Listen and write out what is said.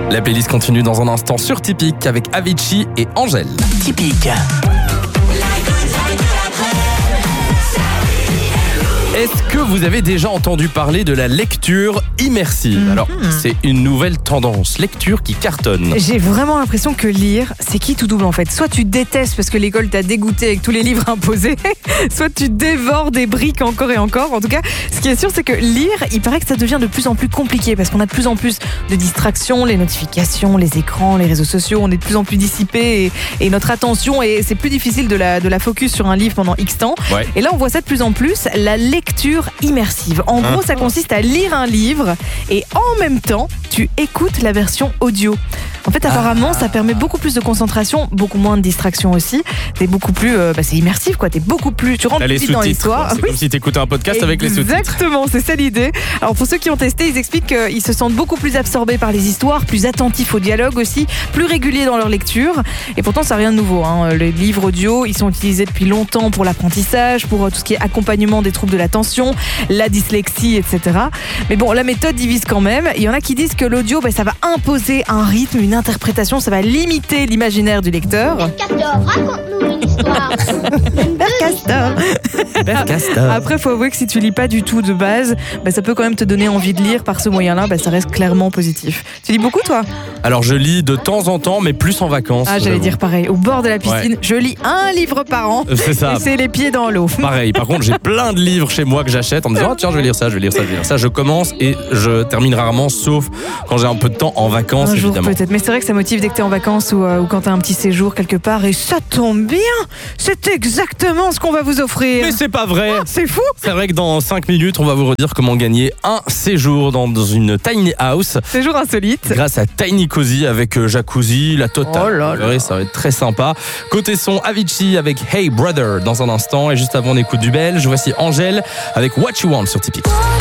La playlist continue dans un instant sur Typique avec Avicii et Angèle. Typique. Est-ce que vous avez déjà entendu parler de la lecture immersive ? Alors, c'est une nouvelle tendance, lecture qui cartonne. J'ai vraiment l'impression que lire, c'est qui tout double en fait. Soit tu détestes parce que l'école t'a dégoûté avec tous les livres imposés, soit tu dévores des briques encore et encore. En tout cas, ce qui est sûr, c'est que lire, il paraît que ça devient de plus en plus compliqué parce qu'on a de plus en plus de distractions, les notifications, les écrans, les réseaux sociaux, on est de plus en plus dissipé et notre attention, et c'est plus difficile de la focus sur un livre pendant X temps. Ouais. Et là, on voit ça de plus en plus, la lecture immersive. En gros, ça consiste à lire un livre et en même temps, tu écoutes la version audio. En fait, apparemment, ça permet beaucoup plus de concentration, beaucoup moins de distraction aussi. T'es beaucoup plus, c'est immersif, quoi. T'es beaucoup plus, tu rentres T'as plus les vite dans sous-titres, l'histoire. quoi. C'est comme si t'écoutais un podcast avec les sous-titres. Exactement, c'est ça l'idée. Alors pour ceux qui ont testé, ils expliquent qu'ils se sentent beaucoup plus absorbés par les histoires, plus attentifs au dialogue aussi, plus réguliers dans leur lecture. Et pourtant, ça n'a rien de nouveau, hein. Les livres audio, ils sont utilisés depuis longtemps pour l'apprentissage, pour tout ce qui est accompagnement des troubles de l'attention, la dyslexie, etc. Mais bon, la méthode divise quand même. Il y en a qui disent que l'audio, ça va imposer un rythme, une interprétation, ça va limiter l'imaginaire du lecteur. Castor, raconte-nous une histoire. Père Castor. Après, faut avouer que si tu lis pas du tout de base, ça peut quand même te donner envie de lire par ce moyen-là. Ça reste clairement positif. Tu lis beaucoup, toi ? Alors, je lis de temps en temps, mais plus en vacances. Ah, j'allais dire pareil. Au bord de la piscine, je lis un livre par an. C'est ça. Et c'est les pieds dans l'eau. Pareil. Par contre, j'ai plein de livres chez moi que j'achète en me disant tiens, je vais lire ça, je vais lire ça, je vais lire ça. Je commence et je termine rarement, sauf quand j'ai un peu de temps en vacances, Un jour évidemment. peut-être. Mais c'est vrai que ça motive dès que t'es en vacances ou quand t'as un petit séjour quelque part. Et ça tombe bien. C'est exactement ce qu'on va vous offrir. Mais c'est pas vrai. C'est fou. C'est vrai que dans 5 minutes, on va vous redire comment gagner un séjour dans une tiny house. Séjour insolite. Grâce à Tiny Cozy avec jacuzzi, la totale. Oh là là. Vous verrez, ça va être très sympa. Côté son, Avicii avec Hey Brother dans un instant. Et juste avant, on écoute du belge. Voici Angèle avec What You Want sur Typique.